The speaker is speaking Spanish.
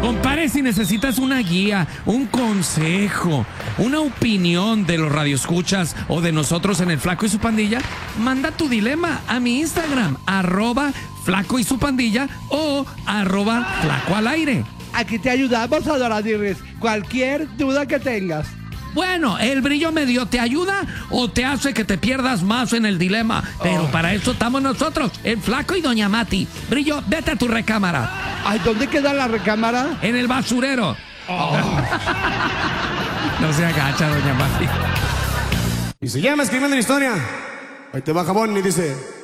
Compare, si necesitas una guía, un consejo, una opinión de los radioescuchas o de nosotros en el Flaco y su Pandilla, manda tu dilema a mi Instagram, @Flaco y su Pandilla o @Flaco al aire. Aquí te ayudamos, Adoradirris. Cualquier duda que tengas. Bueno, el brillo medio te ayuda o te hace que te pierdas más en el dilema. Pero para eso estamos nosotros, el Flaco y Doña Mati. Brillo, vete a tu recámara. Ay, ¿dónde queda la recámara? En el basurero. No se agacha, Doña Mati. Y se llama Escribiendo la Historia. Ahí te va Jabón y dice...